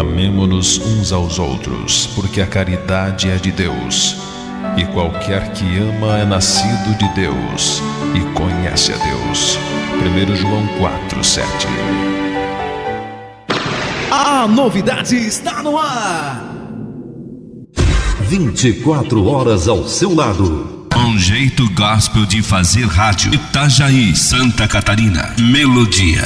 Amemo-nos uns aos outros, porque a caridade é de Deus. E qualquer que ama é nascido de Deus e conhece a Deus. 1 João 4:7. A novidade está no ar. 24 horas ao seu lado. Um jeito gospel de fazer rádio. Itajaí, Santa Catarina. Melodia.